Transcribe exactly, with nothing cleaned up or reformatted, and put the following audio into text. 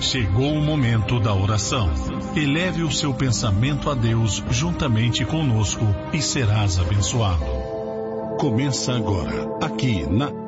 Chegou o momento da oração. Eleve o seu pensamento a Deus juntamente conosco e serás abençoado. Começa agora, aqui na